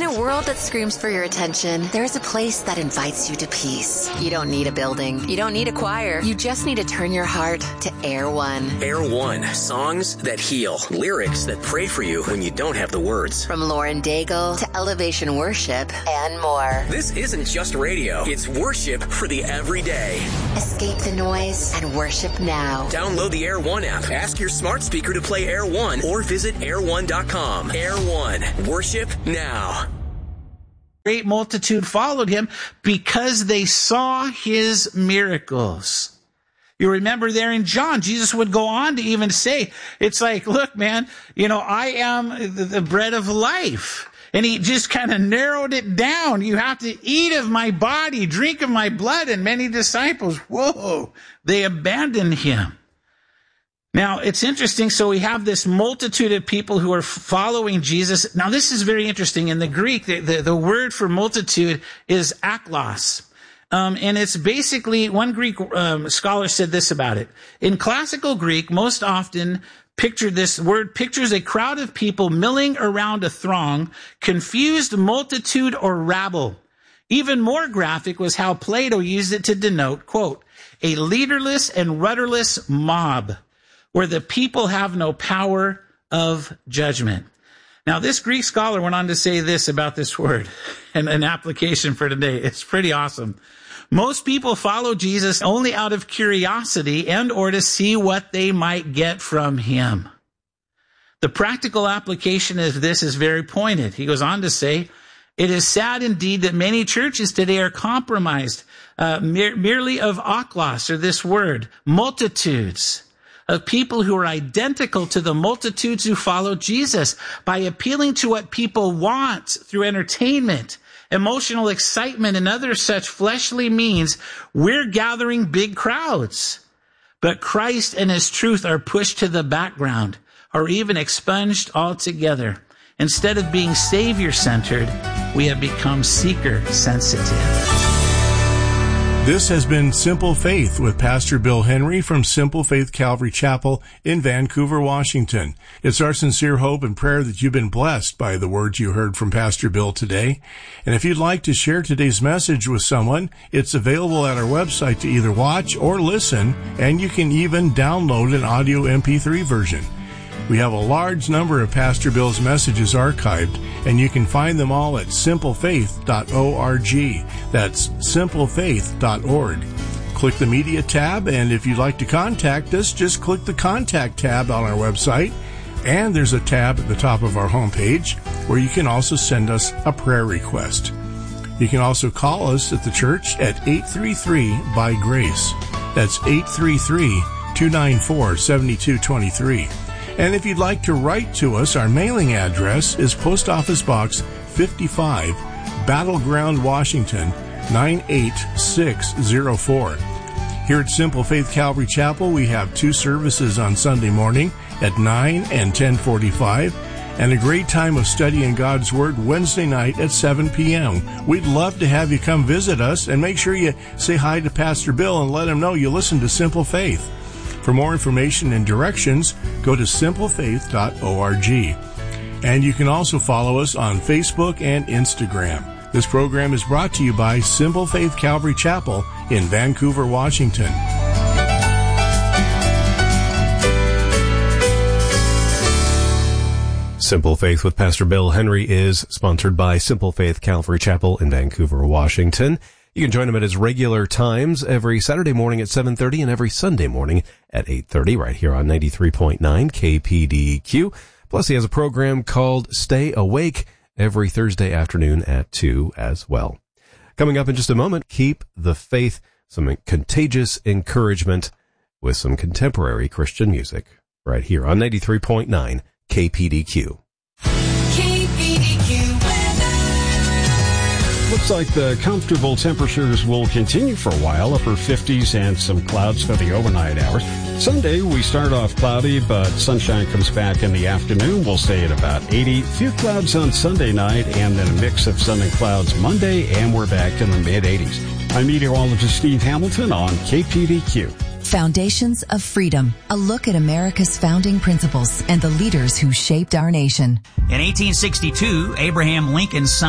a world that screams for your attention, there's a place that invites you to peace. You don't need a building. You don't need a choir. You just need to turn your heart to Air One. Air One. Songs that heal. Lyrics that pray for you when you don't have the words. From Lauren Daigle to Elevation Worship and more. This isn't just radio. It's worship for the everyday. Escape the noise and worship now. Download the Air One app. Ask your smart speaker to play Air One or visit air1.com. Air One. Worship now. Great multitude followed him because they saw his miracles. You remember there in John, Jesus would go on to even say, it's like, look, man, I am the bread of life. And he just kind of narrowed it down. You have to eat of my body, drink of my blood. And many disciples, whoa, they abandoned him. Now, it's interesting. So we have this multitude of people who are following Jesus. Now, this is very interesting. In the Greek, the word for multitude is aklos. And it's basically, one Greek scholar said this about it. In classical Greek, most often this word pictures a crowd of people milling around a throng, confused multitude or rabble. Even more graphic was how Plato used it to denote, quote, a leaderless and rudderless mob, where the people have no power of judgment. Now, this Greek scholar went on to say this about this word, and an application for today. It's pretty awesome. Most people follow Jesus only out of curiosity and or to see what they might get from him. The practical application of this is very pointed. He goes on to say, it is sad indeed that many churches today are compromised merely of aklos, or this word, multitudes, of people who are identical to the multitudes who follow Jesus by appealing to what people want through entertainment, emotional excitement, and other such fleshly means. We're gathering big crowds. But Christ and his truth are pushed to the background or even expunged altogether. Instead of being Savior-centered, we have become seeker-sensitive. This has been Simple Faith with Pastor Bill Henry from Simple Faith Calvary Chapel in Vancouver, Washington. It's our sincere hope and prayer that you've been blessed by the words you heard from Pastor Bill today. And if you'd like to share today's message with someone, it's available at our website to either watch or listen, and you can even download an audio MP3 version. We have a large number of Pastor Bill's messages archived, and you can find them all at simplefaith.org. That's simplefaith.org. Click the media tab, and if you'd like to contact us, just click the contact tab on our website. And there's a tab at the top of our homepage where you can also send us a prayer request. You can also call us at the church at 833-BY-GRACE. That's 833-294-7223. And if you'd like to write to us, our mailing address is Post Office Box 55, Battleground, Washington, 98604. Here at Simple Faith Calvary Chapel, we have 2 services on Sunday morning at 9 and 10:45, and a great time of studying God's Word Wednesday night at 7 p.m. We'd love to have you come visit us, and make sure you say hi to Pastor Bill and let him know you listen to Simple Faith. For more information and directions, go to simplefaith.org. And you can also follow us on Facebook and Instagram. This program is brought to you by Simple Faith Calvary Chapel in Vancouver, Washington. Simple Faith with Pastor Bill Henry is sponsored by Simple Faith Calvary Chapel in Vancouver, Washington. You can join him at his regular times every Saturday morning at 7:30 and every Sunday morning at 8:30 right here on 93.9 KPDQ. Plus, he has a program called Stay Awake every Thursday afternoon at 2 as well. Coming up in just a moment, Keep the Faith, some contagious encouragement with some contemporary Christian music right here on 93.9 KPDQ. Looks like the comfortable temperatures will continue for a while, upper 50s and some clouds for the overnight hours. Sunday, we start off cloudy, but sunshine comes back in the afternoon. We'll stay at about 80. Few clouds on Sunday night, and then a mix of sun and clouds Monday, and we're back in the mid-80s. I'm meteorologist Steve Hamilton on KPDQ. Foundations of Freedom, a look at America's founding principles and the leaders who shaped our nation. In 1862, Abraham Lincoln signed